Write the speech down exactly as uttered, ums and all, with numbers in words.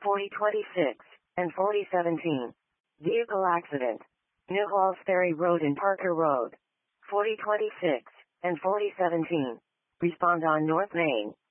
forty twenty-six, and forty seventeen. Vehicle accident. New Halls Ferry Road and Parker Road. forty twenty-six, and forty seventeen. Respond on North Main.